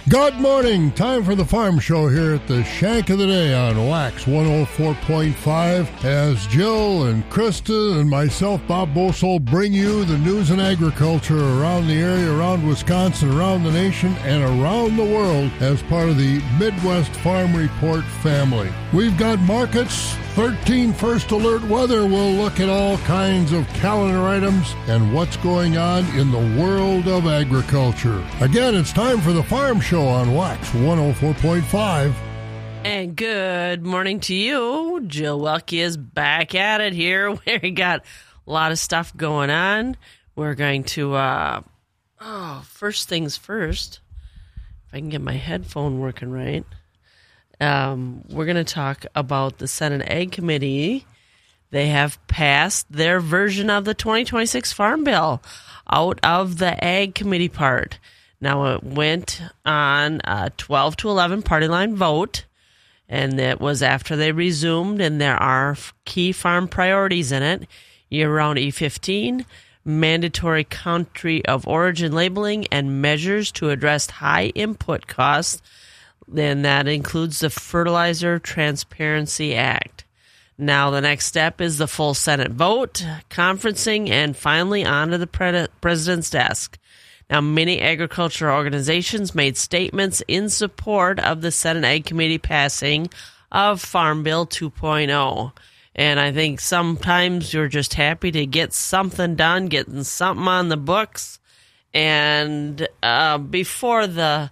Good morning. Time for the Farm Show here at the Shank of the Day on Wax 104.5 as Jill and Krista and myself, Bob Bosol, bring you the news and agriculture around the area, around Wisconsin, around the nation, and around the world as part of the Midwest Farm Report family. We've got markets, 13 first alert weather. We'll look at all kinds of calendar items and what's going on in the world of agriculture. Again, it's time for the Farm Show on Wax 104.5. And good morning to you. Jill Welke is back at it here. We got a lot of stuff going on. We're going to, first things first, if I can get my headphone working right. We're going to talk about the Senate Ag Committee. They have passed their version of the 2026 Farm Bill out of the Ag Committee part. Now, it went on a 12 to 11 party line vote, and it was after they resumed, and there are key farm priorities in it. Year-round E15, mandatory country of origin labeling, and measures to address high input costs. Then that includes the Fertilizer Transparency Act. Now the next step is the full Senate vote, conferencing, and finally onto the president's desk. Now, many agriculture organizations made statements in support of the Senate Ag Committee passing of Farm Bill 2.0. And I think sometimes you're just happy to get something done, getting something on the books. And before the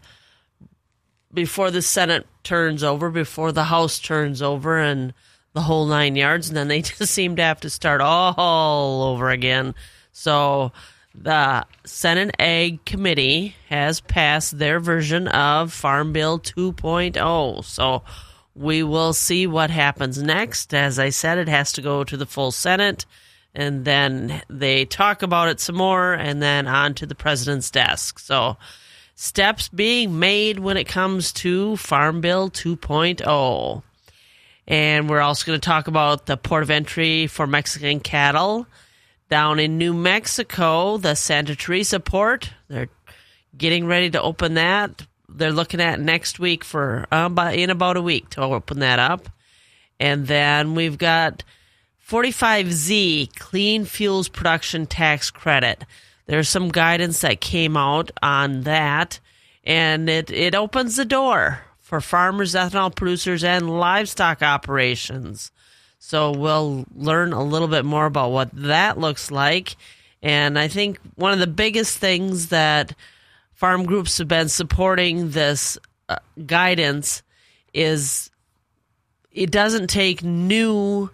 Senate turns over, before the House turns over, and the whole 9 yards, and then they just seem to have to start all over again. So the Senate Ag Committee has passed their version of Farm Bill 2.0. So we will see what happens next. As I said, it has to go to the full Senate, and then they talk about it some more, and then on to the president's desk. So steps being made when it comes to Farm Bill 2.0. And we're also going to talk about the port of entry for Mexican cattle. Down in New Mexico, the Santa Teresa port, they're getting ready to open that. They're looking at next week for in about a week to open that up. And then we've got 45Z, Clean Fuels Production Tax Credit. There's some guidance that came out on that, and it opens the door for farmers, ethanol producers, and livestock operations. So we'll learn a little bit more about what that looks like. And I think one of the biggest things that farm groups have been supporting this guidance is it doesn't take new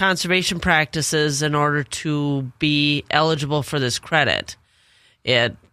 conservation practices in order to be eligible for this credit. It